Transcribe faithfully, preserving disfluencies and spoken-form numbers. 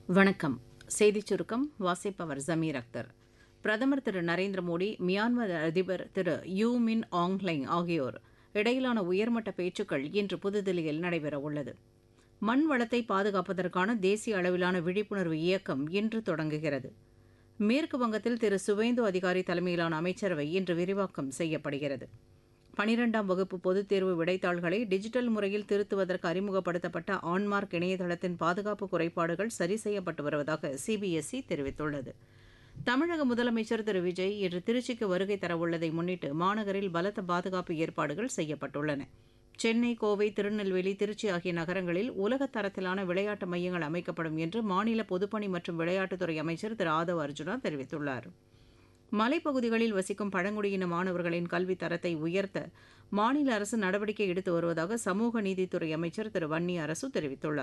வணக்கம். செய்திச் சுருக்கம் வாசிப்பவர் ஜமீர் அக்தர். பிரதமர் திரு நரேந்திர மோடி, மியான்மர் அதிபர் திரு யூ மின் ஆங்லைங் ஆகியோர் இடையிலான உயர்மட்ட பேச்சுக்கள் இன்று புதுதில்லியில் நடைபெறவுள்ளது. மண் வளத்தை பாதுகாப்பதற்கான தேசிய அளவிலான விழிப்புணர்வு இயக்கம் இன்று தொடங்குகிறது. மேற்கு வங்கத்தில் திரு சுவேந்து அதிகாரி தலைமையிலான அமைச்சரவை இன்று விரிவாக்கம் செய்யப்படுகிறது. பனிரெண்டாம் வகுப்பு பொதுத் தேர்வு விடைத்தாள்களை டிஜிட்டல் முறையில் திருத்துவதற்கு அறிமுகப்படுத்தப்பட்ட ஆன்மார்க் இணையதளத்தின் பாதுகாப்பு குறைபாடுகள் சரி செய்யப்பட்டு வருவதாக சிபிஎஸ்இ தெரிவித்துள்ளது. தமிழக முதலமைச்சர் திரு விஜய் இன்று திருச்சிக்கு வருகை தரவுள்ளதை முன்னிட்டு மாநகரில் பலத்த பாதுகாப்பு ஏற்பாடுகள் செய்யப்பட்டுள்ளன. சென்னை, கோவை, திருநெல்வேலி, திருச்சி ஆகிய நகரங்களில் உலக தரத்திலான விளையாட்டு மையங்கள் அமைக்கப்படும் என்று மாநில பொதுப்பணி மற்றும் விளையாட்டுத்துறை அமைச்சர் திரு ஆதவ் அர்ஜுனா தெரிவித்துள்ளார். மலைப்பகுதிகளில் வசிக்கும் பழங்குடியின மாணவர்களின் கல்வித் தரத்தை உயர்த்த மாநில அரசு நடவடிக்கை எடுத்து வருவதாக சமூக நீதித்துறை அமைச்சர் திரு வன்னி அரசு தெரிவித்துள்ளார்.